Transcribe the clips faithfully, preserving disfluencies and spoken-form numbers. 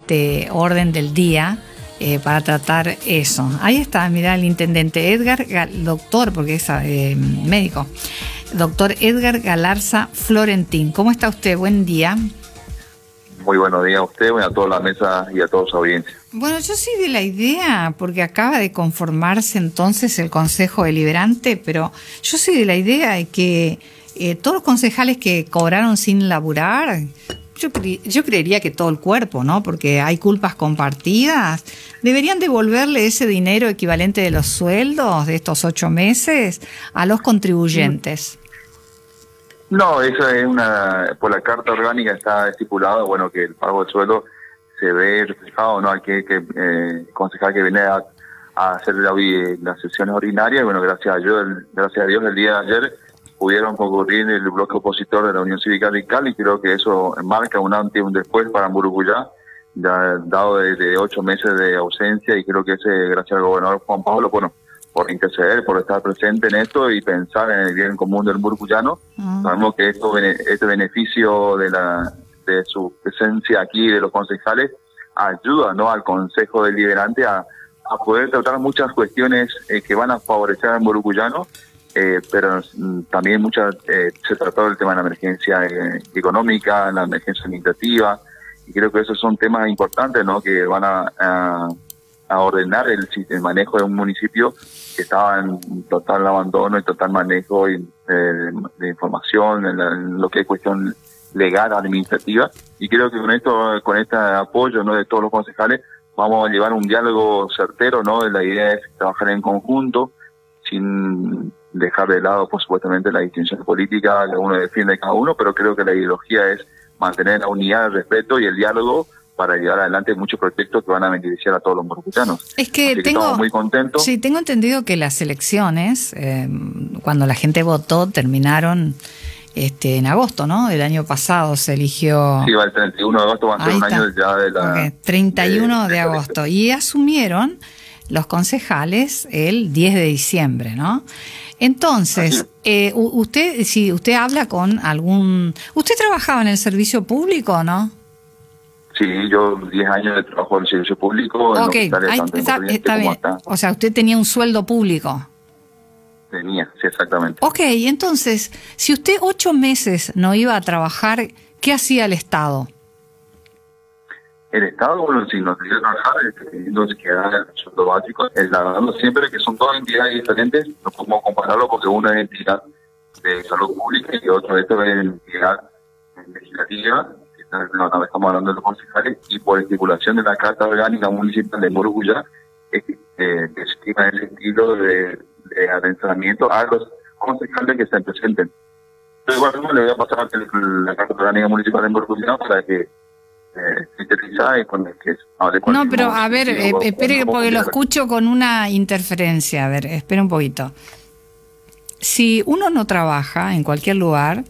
este orden del día eh, para tratar eso. Ahí está, mirá, el intendente Edgar, doctor, porque es eh, médico, doctor Edgar Galarza Florentín. ¿Cómo está usted? Buen día. Muy buenos días a usted, bueno, a toda la mesa y a toda su audiencia. Bueno, yo soy de la idea, porque acaba de conformarse entonces el Consejo Deliberante, pero yo soy de la idea de que eh, todos los concejales que cobraron sin laburar, yo, cre- yo creería que todo el cuerpo, ¿no? Porque hay culpas compartidas, deberían devolverle ese dinero equivalente de los sueldos de estos ocho meses a los contribuyentes. No, eso es una, por la Carta Orgánica está estipulado, bueno, que el pago del sueldo se ve reflejado, ¿no? Hay que, que eh, concejal que viene a, a hacer la, las sesiones ordinarias, y bueno, gracias a Dios, el, gracias a Dios el día de ayer pudieron concurrir el bloque opositor de la Unión Cívica Radical, y creo que eso marca un antes y un después para Mburucuyá, ya dado de, de ocho meses de ausencia, y creo que ese, gracias al gobernador Juan Pablo, bueno, por interceder, por estar presente en esto y pensar en el bien común del mburucuyano. Uh-huh. Sabemos que esto, este beneficio de la de su presencia aquí, de los concejales, ayuda, ¿no?, al Consejo Deliberante a, a poder tratar muchas cuestiones eh, que van a favorecer al mburucuyano, eh, pero mm, también muchas eh, se trató del tema de la emergencia eh, económica, la emergencia administrativa, y creo que esos son temas importantes, ¿no?, que van a, a a ordenar el, el manejo de un municipio que estaba en total abandono y total manejo y, eh, de información, en, la, en lo que es cuestión legal, administrativa, y creo que con esto, con este apoyo, ¿no?, de todos los concejales, vamos a llevar un diálogo certero, ¿no? La idea es trabajar en conjunto, sin dejar de lado, por supuestamente, la distinción política que uno defiende cada uno, pero creo que la ideología es mantener la unidad, el respeto y el diálogo para llevar adelante muchos proyectos que van a beneficiar a todos los mburucuyanos. Es que, que tengo, estamos muy contentos. Sí, tengo entendido que las elecciones, eh, cuando la gente votó, terminaron este, en agosto, ¿no? El año pasado se eligió... Sí, va el treinta y uno de agosto, va a ser un año ya de la... Okay. treinta y uno de, de agosto. Y asumieron los concejales el diez de diciembre, ¿no? Entonces, eh, usted, si usted habla con algún... ¿Usted trabajaba en el servicio público o no? Sí, yo diez años de trabajo en el servicio público. Ok, en Ahí, está, está bien. Acá. O sea, usted tenía un sueldo público. Tenía, sí, exactamente. Ok, entonces, si usted ocho meses no iba a trabajar, ¿qué hacía el Estado? El Estado, bueno, si no quería trabajar, entonces quedaba el sueldo básico. El hablando siempre que son dos entidades diferentes, no podemos compararlo porque una es entidad de salud pública y otra es entidad legislativa. No, no, estamos hablando de los concejales, y por estipulación de la Carta Orgánica Municipal de Mburucuyá, eh, eh, que estima ese estilo de, de adentramiento a los concejales que se presenten. Pero igual no le voy a pasar la Carta Orgánica Municipal de Mburucuyá para que eh, y con el que hable con No, el pero a ver, eh, espere, porque lo escucho con una interferencia. A ver, espere un poquito. Si uno no trabaja en cualquier lugar,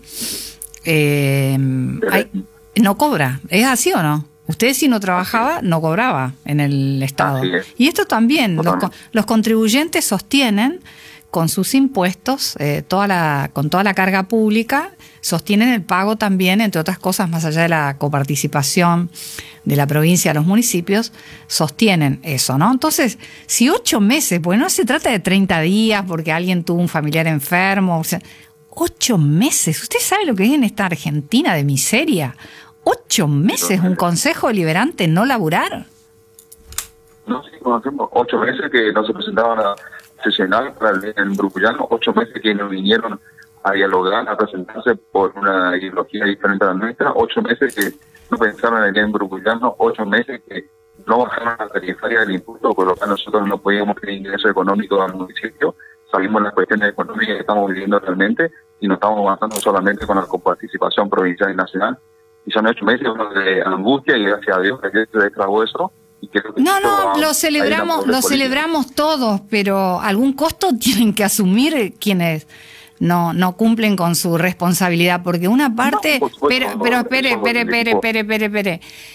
eh, hay... no cobra, ¿es así o no? Usted, si no trabajaba, no cobraba en el Estado. Y esto también, los, los contribuyentes sostienen con sus impuestos, eh, toda la, con toda la carga pública, sostienen el pago también, entre otras cosas, más allá de la coparticipación de la provincia a los municipios, sostienen eso, ¿no? Entonces, si ocho meses, pues no se trata de treinta días porque alguien tuvo un familiar enfermo, o sea, ocho meses, ¿usted sabe lo que es en esta Argentina de miseria? ¿Ocho meses un consejo deliberante no laburar? No, sí, conocemos ocho meses que no se presentaban a sesionar para el mburucuyano, ocho meses que no vinieron a dialogar, a presentarse por una ideología diferente a la nuestra, ocho meses que no pensaron en el mburucuyano, ocho meses que no bajaron la tarifaria del impuesto, por lo que nosotros no podíamos tener ingreso económico al municipio. Sabemos las cuestiones económicas que estamos viviendo realmente y no estamos avanzando solamente con la coparticipación provincial y nacional. Y son ocho meses de angustia, y gracias a Dios que se destrabó eso. Y creo que no, no, va, lo celebramos, lo celebramos todos, pero algún costo tienen que asumir quienes no no cumplen con su responsabilidad, porque una parte, no, supuesto, pero, pero espere, espere, espere, espere, espere, espere.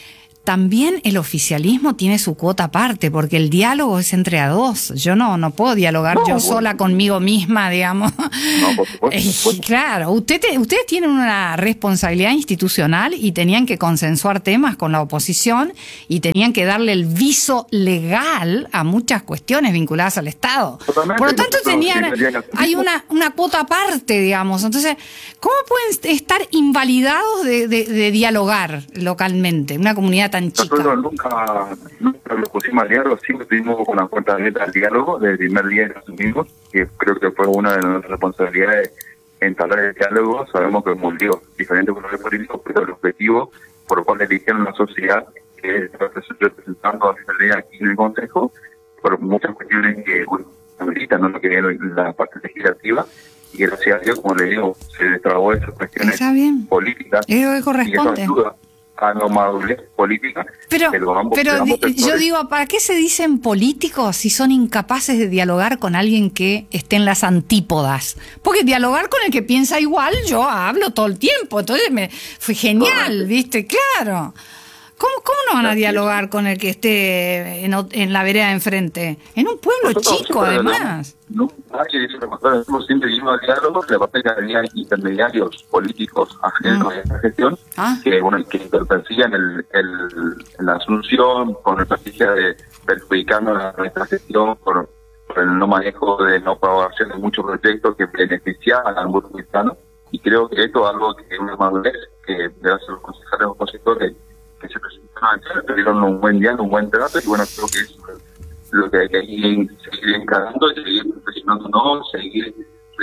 también el oficialismo tiene su cuota aparte, porque el diálogo es entre a dos. Yo no no puedo dialogar no, yo bueno. sola conmigo misma, digamos. No, por supuesto. Por supuesto. Claro, usted te, ustedes tienen una responsabilidad institucional y tenían que consensuar temas con la oposición y tenían que darle el viso legal a muchas cuestiones vinculadas al Estado. Totalmente. Por lo tanto, tenían, hay una, una cuota aparte, digamos. Entonces, ¿cómo pueden estar invalidados de, de, de dialogar localmente? Una comunidad tan chica. Nosotros nunca, nunca lo pusimos al diálogo, siempre tuvimos con la cuenta abierta al diálogo desde el primer día que asumimos, que creo que fue una de nuestras responsabilidades entablar el diálogo. Sabemos que es un lío diferente con los políticos, pero el objetivo por el cual eligieron la sociedad que está representando a la aquí en el Consejo, por muchas cuestiones que bueno, ameritan, ¿no? Lo que es la parte legislativa, y gracias a Dios, como le digo, se destrabó esas cuestiones políticas. Es lo que corresponde. Y eso ayuda a la madurez política. Pero, pero di, yo digo, ¿para qué se dicen políticos si son incapaces de dialogar con alguien que esté en las antípodas? Porque dialogar con el que piensa igual, yo hablo todo el tiempo, entonces me fue genial, ¿viste? Claro. ¿Cómo, ¿Cómo no van a dialogar con el que esté en, en la vereda de enfrente? En un pueblo Nosotros, chico, además. No, nadie dice lo contrario. Nosotros siempre vivimos al diálogo, la parte que había intermediarios políticos ajenos a esta gestión, ¿Ah? que bueno que persiguen el, el, la asunción con la estrategia de perjudicarnos a nuestra gestión por, por el no manejo de no aprobación de muchos proyectos que beneficiaban al mundo cristiano. Y creo que esto es algo que es una madurez que gracias a los concejales opositores que se presentaron aquí, tuvieron un buen diálogo, un buen trato, y bueno, creo que es lo que hay que seguir encarando y seguir presionándonos, seguir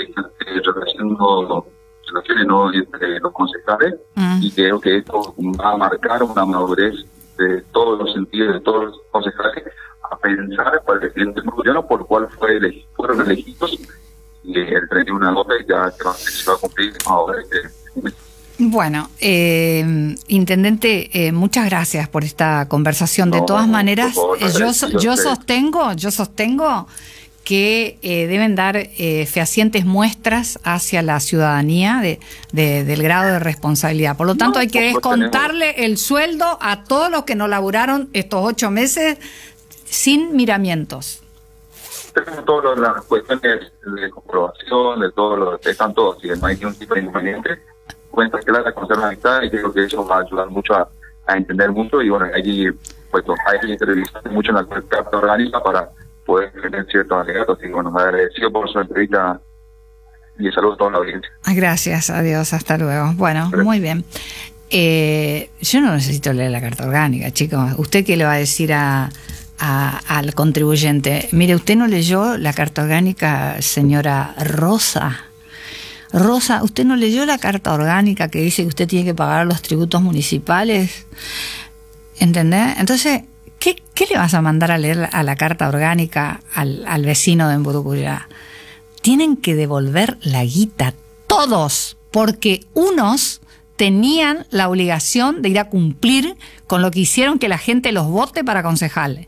relacionando relaciones ¿no? entre los concejales, mm. y creo que esto va a marcar una madurez de todos los sentidos, de todos los concejales, a pensar para el presidente murciano, por el cual fue elegi fueron elegidos, y el treinta y uno de agosto ya se va a cumplir ahora este Bueno, eh, Intendente, eh, muchas gracias por esta conversación. De no, todas maneras, favor, eh, yo, so, yo sostengo, yo sostengo que eh, deben dar eh, fehacientes muestras hacia la ciudadanía de, de, del grado de responsabilidad. Por lo tanto, no, hay que descontarle tenemos... el sueldo a todos los que no laburaron estos ocho meses sin miramientos. Tenemos todas las cuestiones de comprobación, de todos los, están todos, y no hay ningún tipo de inconveniente. Cuentas claras, conocer la amistad, y creo que eso va a ayudar mucho a, a entender mucho, y bueno, hay, pues, hay que entrevistar mucho en la carta orgánica para poder tener ciertos alegatos, y bueno, agradecido por su entrevista y saludos a toda la audiencia. Gracias, adiós, hasta luego. Bueno, Pero, muy bien. Eh, yo no necesito leer la carta orgánica, chicos. ¿Usted qué le va a decir a, a, al contribuyente? Mire, ¿usted no leyó la carta orgánica, señora Rosa? Rosa, ¿usted no leyó la carta orgánica que dice que usted tiene que pagar los tributos municipales? ¿Entendés? Entonces, ¿qué, qué le vas a mandar a leer a la carta orgánica al, al vecino de Emburucuyá? Tienen que devolver la guita, todos, porque unos tenían la obligación de ir a cumplir con lo que hicieron que la gente los vote para concejales.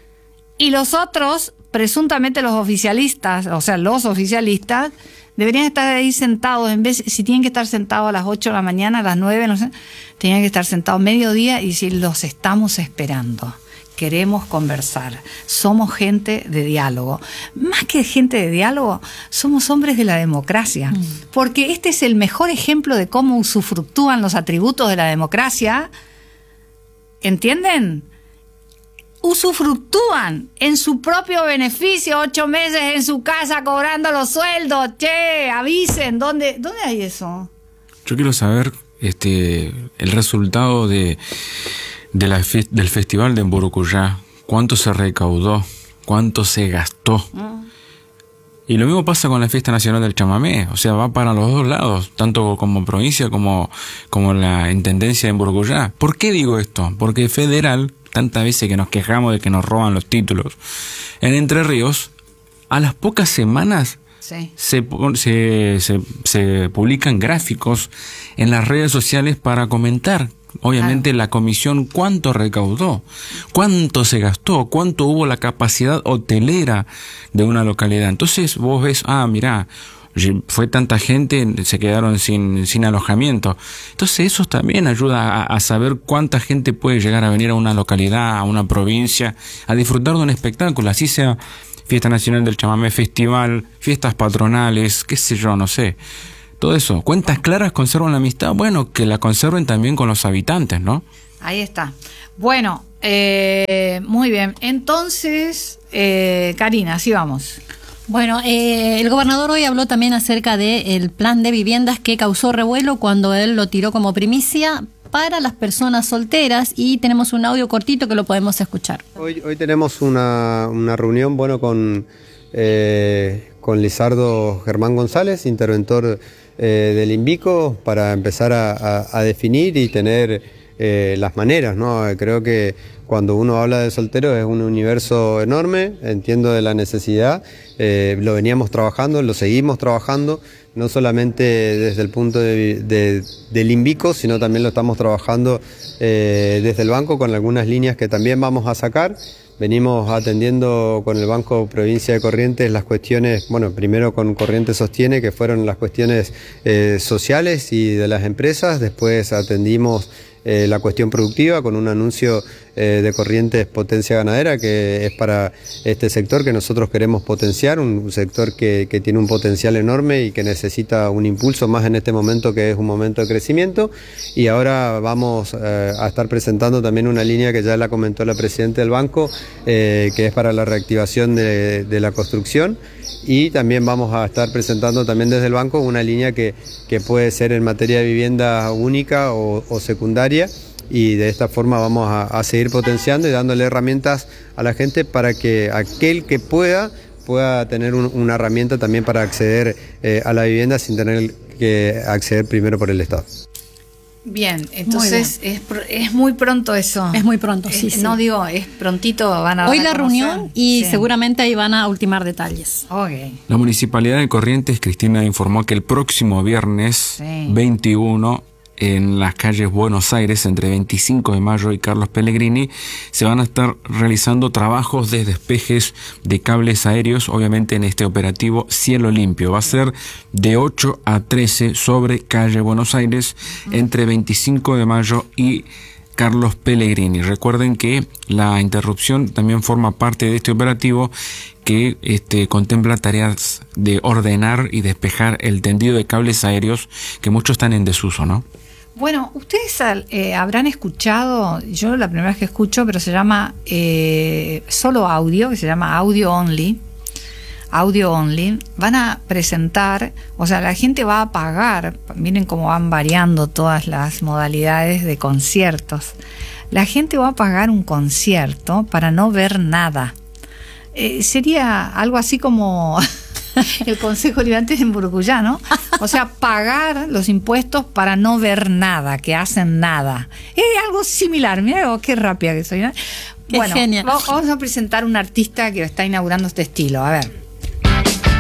Y los otros, presuntamente los oficialistas, o sea, los oficialistas, deberían estar ahí sentados, en vez, si tienen que estar sentados a las ocho de la mañana, a las nueve, no sé, tenían que estar sentados mediodía y decir, los estamos esperando, queremos conversar, somos gente de diálogo. Más que gente de diálogo, somos hombres de la democracia, mm. porque este es el mejor ejemplo de cómo usufructúan los atributos de la democracia, ¿entienden? Usufructúan en su propio beneficio, ocho meses en su casa cobrando los sueldos. Che, avisen, ¿dónde, dónde hay eso? Yo quiero saber este el resultado de, de la fe, del festival de Emburucuyá. ¿Cuánto se recaudó? ¿Cuánto se gastó? Mm. Y lo mismo pasa con la Fiesta Nacional del Chamamé, o sea, va para los dos lados, tanto como provincia como, como la Intendencia de Emburucuyá. ¿Por qué digo esto? Porque federal, tantas veces que nos quejamos de que nos roban los títulos, en Entre Ríos, a las pocas semanas sí. se, se, se, se publican gráficos en las redes sociales para comentar, obviamente, claro, la comisión cuánto recaudó, cuánto se gastó, cuánto hubo la capacidad hotelera de una localidad. Entonces vos ves, ah, mirá, fue tanta gente, se quedaron sin, sin alojamiento. Entonces eso también ayuda a, a saber cuánta gente puede llegar a venir a una localidad, a una provincia, a disfrutar de un espectáculo, así sea Fiesta Nacional del Chamamé, festival, fiestas patronales, qué sé yo, no sé. Todo eso. Cuentas Claras conservan la amistad, bueno, que la conserven también con los habitantes, ¿no? Ahí está. Bueno, eh, muy bien. Entonces, eh, Karina, así vamos. Bueno, eh, el gobernador hoy habló también acerca del plan de viviendas que causó revuelo cuando él lo tiró como primicia para las personas solteras, y tenemos un audio cortito que lo podemos escuchar. Hoy, hoy tenemos una, una reunión, bueno, con, eh, con Lizardo Germán González, interventor eh, del INVICO, para empezar a, a, a definir y tener eh, las maneras, ¿no? Creo que cuando uno habla de solteros es un universo enorme, entiendo de la necesidad, eh, lo veníamos trabajando, lo seguimos trabajando, no solamente desde el punto de, de, del INVICO, sino también lo estamos trabajando eh, desde el banco con algunas líneas que también vamos a sacar. Venimos atendiendo con el Banco Provincia de Corrientes las cuestiones, bueno, primero con Corrientes Sostiene, que fueron las cuestiones eh, sociales y de las empresas, después atendimos Eh, la cuestión productiva con un anuncio eh, de Corrientes Potencia Ganadera, que es para este sector que nosotros queremos potenciar, un, un sector que, que tiene un potencial enorme y que necesita un impulso más en este momento, que es un momento de crecimiento. Y ahora vamos eh, a estar presentando también una línea que ya la comentó la presidenta del banco, eh, que es para la reactivación de, de la construcción. Y también vamos a estar presentando también desde el banco una línea que, que puede ser en materia de vivienda única o, o secundaria, y de esta forma vamos a, a seguir potenciando y dándole herramientas a la gente para que aquel que pueda pueda tener un, una herramienta también para acceder eh, a la vivienda sin tener que acceder primero por el Estado. Bien, entonces bien. Es, pr- es muy pronto eso. Es muy pronto, sí, es, sí. No digo, es prontito, van a Hoy van a la conocer. reunión y sí. seguramente ahí van a ultimar detalles. Okay. La Municipalidad de Corrientes, Cristina, informó que el próximo viernes sí. veintiuno, en las calles Buenos Aires, entre veinticinco de mayo y Carlos Pellegrini, se van a estar realizando trabajos de despejes de cables aéreos, obviamente en este operativo Cielo Limpio. Va a ser de ocho a trece sobre calle Buenos Aires, entre veinticinco de mayo y Carlos Pellegrini. Recuerden que la interrupción también forma parte de este operativo, que este, contempla tareas de ordenar y despejar el tendido de cables aéreos, que muchos están en desuso, ¿no? Bueno, ustedes eh, habrán escuchado, yo la primera vez que escucho, pero se llama eh, solo audio, que se llama Audio Only, Audio Only, van a presentar, o sea, la gente va a pagar, miren cómo van variando todas las modalidades de conciertos, la gente va a pagar un concierto para no ver nada. Eh, sería algo así como el Consejo Liberante en Burucuyá, ¿no? O sea, pagar los impuestos para no ver nada, que hacen nada. Es algo similar, mira qué rápida que soy, ¿no? Qué bueno, genial. Vamos a presentar un artista que está inaugurando este estilo, a ver.